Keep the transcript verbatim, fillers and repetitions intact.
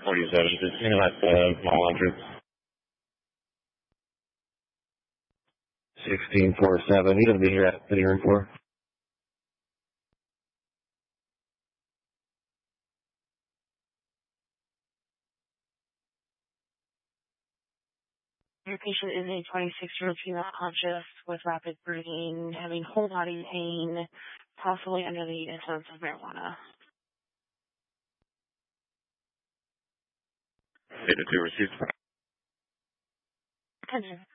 forty-seven, just you know, at the mall entrance. sixteen four seven. He's going to be here at City Room four. Your patient is a twenty-six-year-old female conscious with rapid breathing, having whole body pain, possibly under the influence of marijuana. Data two received. Attention.